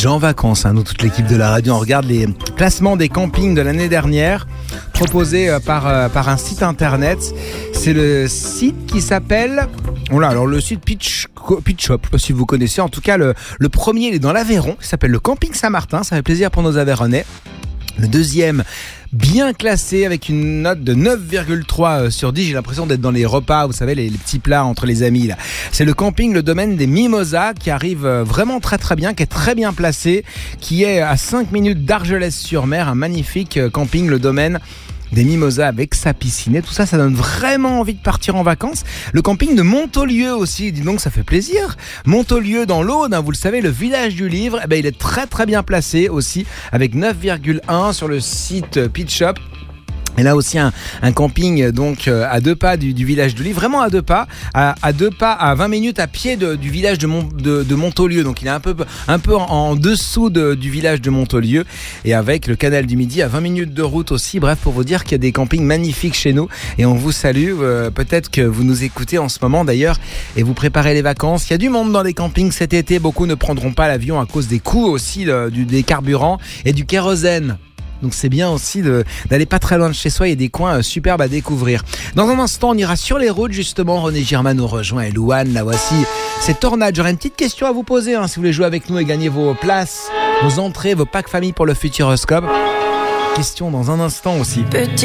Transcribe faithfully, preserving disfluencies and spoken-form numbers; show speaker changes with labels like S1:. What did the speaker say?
S1: déjà en vacances, hein, nous, toute l'équipe de la radio. On regarde les classements des campings de l'année dernière, proposés euh, par, euh, par un site internet. C'est le site qui s'appelle... Voilà, alors le site Pitch, Pitch Shop, je sais pas si vous connaissez. En tout cas, le, le premier, il est dans l'Aveyron. Il s'appelle le Camping Saint-Martin. Ça fait plaisir pour nos Aveyronnais. Le deuxième, bien classé avec une note de neuf virgule trois sur dix. J'ai l'impression d'être dans les repas, vous savez, les, les petits plats entre les amis là. C'est le camping Le Domaine des Mimosas qui arrive vraiment très très bien, qui est très bien placé, qui est à cinq minutes d'Argelès-sur-Mer. Un magnifique camping Le Domaine des Mimosas avec sa piscine et tout ça, ça donne vraiment envie de partir en vacances. Le camping de Montaulieu aussi, dis donc, ça fait plaisir. Montaulieu dans l'Aude, hein, vous le savez, le village du livre, eh ben, il est très très bien placé aussi, avec neuf virgule un sur le site Pitch Shop. Et là aussi un, un camping donc à deux pas du, du village du livre, vraiment à deux pas, à, à deux pas, à vingt minutes à pied de, du village de, Mont, de, de Montaulieu. Donc il est un peu, un peu en, en dessous de, du village de Montaulieu et avec le canal du Midi à vingt minutes de route aussi. Bref, pour vous dire qu'il y a des campings magnifiques chez nous et on vous salue. Euh, peut-être que vous nous écoutez en ce moment d'ailleurs et vous préparez les vacances. Il y a du monde dans les campings cet été. Beaucoup ne prendront pas l'avion à cause des coûts aussi le, du, des carburants et du kérosène. Donc c'est bien aussi de, d'aller pas très loin de chez soi, il y a des coins euh, superbes à découvrir. Dans un instant, on ira sur les routes justement. René Girma nous rejoint et Louane, la voici. C'est Tornade. J'aurais une petite question à vous poser hein, si vous voulez jouer avec nous et gagner vos places, vos entrées, vos packs famille pour le Futuroscope. Question dans un instant aussi. Petit